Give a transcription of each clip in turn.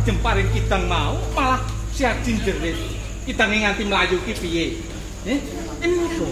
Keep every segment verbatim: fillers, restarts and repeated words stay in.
sajem paring kidang mau malah siajin jerit. Kidange nganti mlayu ki piye? Eh? Eniko.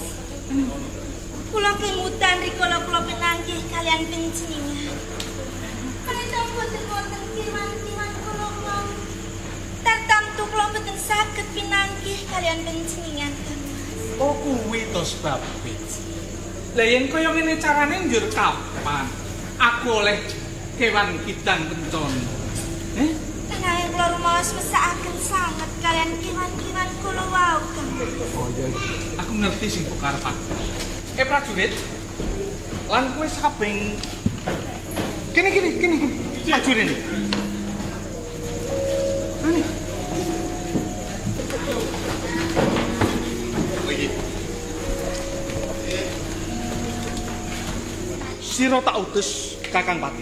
Kula kemutan rikala kula pinanggih kalian panjenengan. Menawi boten wonten kirman-kirman kula mau. Tartamtu kula boten saged pinanggih kalian panjenengan. Oh kuwi to sebabe. Lah yen kaya ngene carane njur kapan aku oleh kewan kidang kencana? Eh? Nanging kula rumaos mesakaken sanget kalian kewan-kewan kula wau. Oh iya. Aku ngerti sing karepan. Eh prajurit. Lan kowe sabeng kene kene kene prajurit. Ani. Sira tak utus Kakang Pati.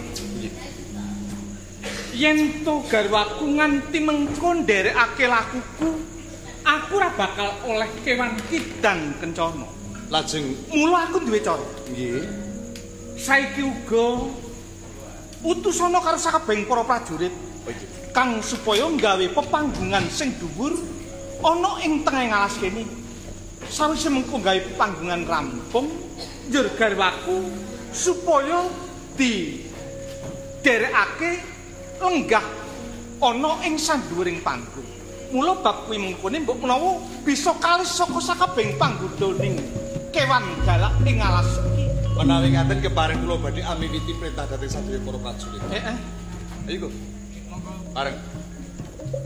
Yen to garwaku nganti mengko nderekake lakuku, aku ora bakal oleh kewan kidang kencana. Lajeng mula aku duwe cara. Nggih. Saiki uga utusana karo sakabehing para prajurit kang supaya nggawe pepanggungan sing dhuwur ana ing tengahing alas kene. Sawise mengko gawe panggungan rampung, njur garwaku supaya di derekake lenggah ana ing sandhuwuring panggung. Mula bab kuwi mengkone mbok menawa bisa kalis saka sakabehing panggodaning kewan galak ing alas iki. Menawi ngaten kepareng kula badhe amiwiti perintah dhateng sadaya para prajurit. Heeh. Ayo, Go. Pareng.